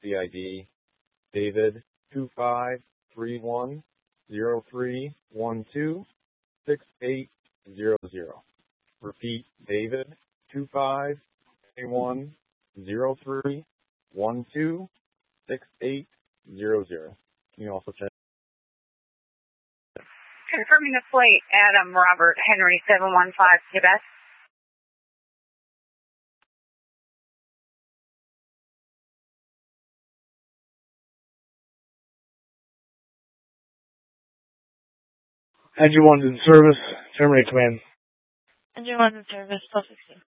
taxi ID David 253103126800. Repeat, David 253103126800. Can you also check? Confirming the plate, Adam Robert Henry 715 Quebec. Engine 1's in service. Terminate command. Engine 1's in service, +16.